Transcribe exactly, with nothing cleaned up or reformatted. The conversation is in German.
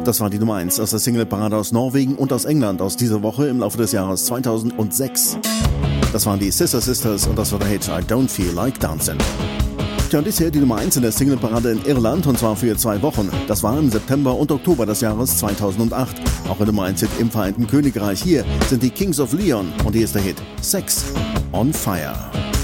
Das war die Nummer eins aus der Singleparade aus Norwegen und aus England aus dieser Woche im Laufe des Jahres zweitausendsechs. Das waren die Sister Sisters und das war der Hit I Don't Feel Like Dancing. Tja, und bisher die Nummer eins in der Singleparade in Irland und zwar für zwei Wochen. Das war im September und Oktober des Jahres zweitausendacht. Auch ein Nummer eins Hit im Vereinten Königreich. Hier sind die Kings of Leon und hier ist der Hit Sex on Fire.